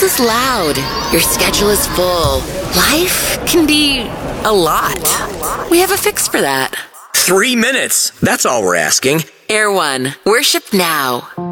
world is loud. Your schedule is full. Life can be a lot. We have a fix for that. 3 minutes. That's all we're asking. Air One. Worship now.